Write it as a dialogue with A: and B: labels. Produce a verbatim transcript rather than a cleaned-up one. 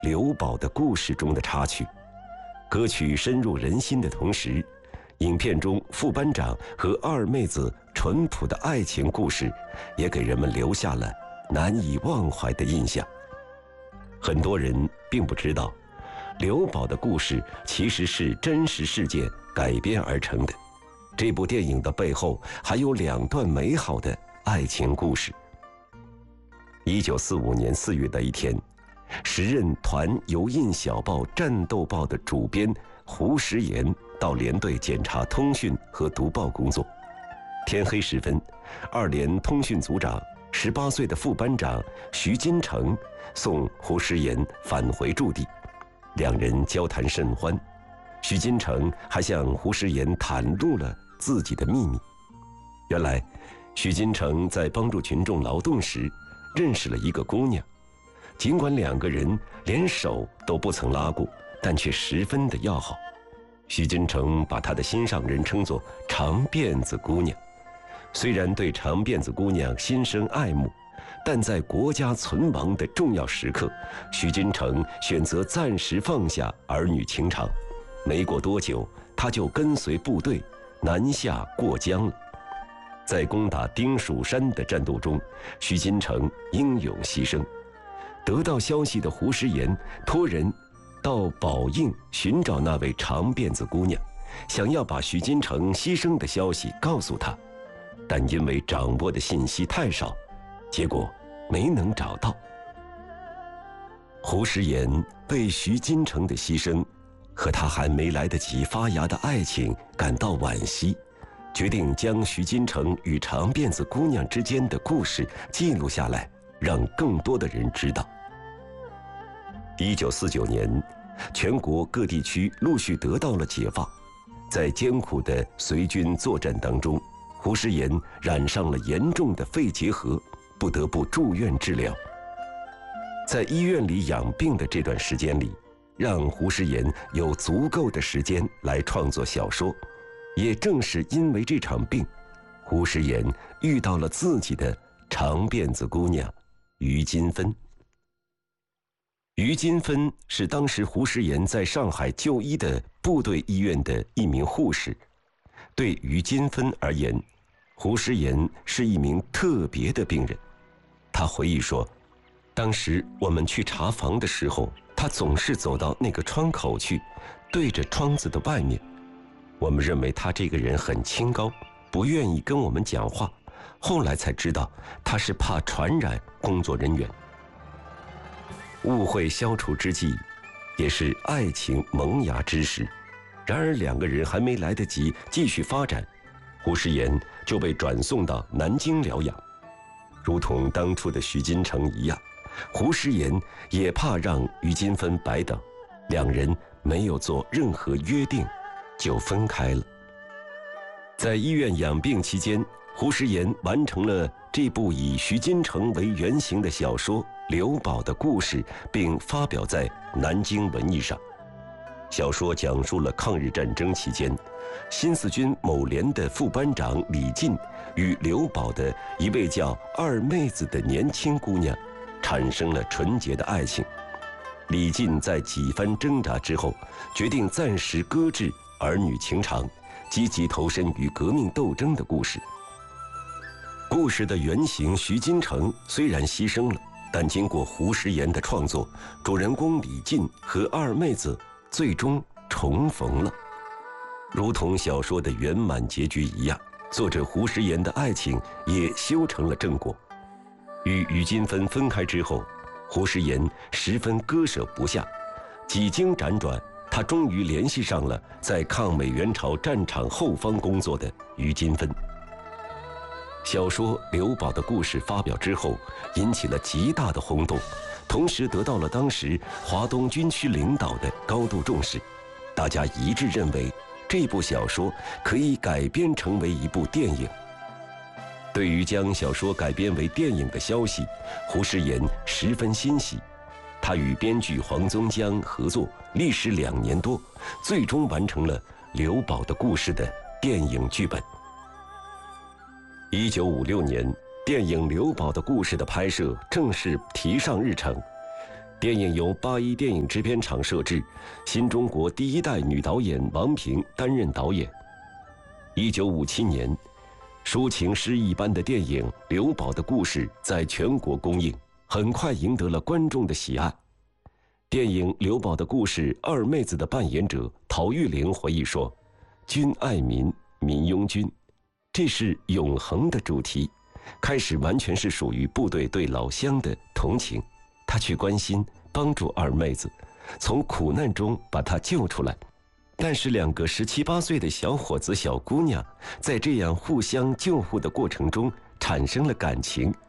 A: 刘宝的故事》中的插曲。歌曲深入人心的同时，影片中副班长和二妹子淳朴的爱情故事，也给人们留下了难以忘怀的印象。很多人并不知道，刘宝的故事其实是真实事件改编而成的。这部电影的背后还有两段美好的爱情故事。一九四五年四月的一天，时任团油印小报《战斗报》的主编胡石岩到连队检查通讯和读报工作。天黑时分，二连通讯组长十八岁的副班长徐金城送胡石岩返回驻地，两人交谈甚欢。徐金城还向胡石岩袒露了自己的秘密。原来，徐金城在帮助群众劳动时认识了一个姑娘，尽管两个人连手都不曾拉过，但却十分的要好。徐金城把他的心上人称作长辫子姑娘。虽然对长辫子姑娘心生爱慕，但在国家存亡的重要时刻，徐金城选择暂时放下儿女情长。没过多久，他就跟随部队南下过江了。在攻打丁蜀山的战斗中，徐金城英勇牺牲。得到消息的胡石岩托人到宝应寻找那位长辫子姑娘，想要把徐金城牺牲的消息告诉他，但因为掌握的信息太少，结果没能找到。胡石岩为徐金城的牺牲和他还没来得及发芽的爱情感到惋惜，决定将徐金城与长辫子姑娘之间的故事记录下来，让更多的人知道。一九四九年，全国各地区陆续得到了解放。在艰苦的随军作战当中，胡石岩染上了严重的肺结核，不得不住院治疗。在医院里养病的这段时间里，让胡石岩有足够的时间来创作小说。也正是因为这场病，胡石岩遇到了自己的长辫子姑娘于金芬。于金芬是当时胡石岩在上海就医的部队医院的一名护士。对于金芬而言，胡石岩是一名特别的病人。他回忆说，当时我们去查房的时候，他总是走到那个窗口去，对着窗子的外面。我们认为他这个人很清高，不愿意跟我们讲话，后来才知道他是怕传染工作人员。误会消除之际，也是爱情萌芽之时。然而两个人还没来得及继续发展，胡石岩就被转送到南京疗养。如同当初的徐金城一样，胡石岩也怕让于金芬白等，两人没有做任何约定，就分开了。在医院养病期间，胡石岩完成了这部以徐金城为原型的小说《刘宝的故事》，并发表在南京文艺上。小说讲述了抗日战争期间，新四军某连的副班长李进与刘宝的一位叫二妹子的年轻姑娘产生了纯洁的爱情。李进在几番挣扎之后，决定暂时搁置儿女情长，积极投身于革命斗争的故事。故事的原型徐金城虽然牺牲了，但经过胡石岩的创作，主人公李进和二妹子最终重逢了。如同小说的圆满结局一样，作者胡石岩的爱情也修成了正果。与于金芬分开之后，胡石岩十分割舍不下，几经辗转，他终于联系上了在抗美援朝战场后方工作的于金芬。小说《刘宝的故事》发表之后，引起了极大的轰动，同时得到了当时华东军区领导的高度重视。大家一致认为，这部小说可以改编成为一部电影。对于将小说改编为电影的消息，胡石岩十分欣喜。他与编剧黄宗江合作，历时两年多，最终完成了《刘宝的故事》的电影剧本。一九五六年，电影《刘宝的故事》的拍摄正式提上日程。 电影由八一电影制片厂摄制，新中国第一代女导演王平担任导演。一九五七年，抒情诗一般的电影《刘宝的故事》在全国公映，很快赢得了观众的喜爱。电影《刘宝的故事》二妹子的扮演者陶玉玲回忆说：“君爱民，民拥君，这是永恒的主题。开始完全是属于部队对老乡的同情。”他去关心帮助二妹子，从苦难中把她救出来。但是两个十七八岁的小伙子小姑娘在这样互相救护的过程中产生了感情，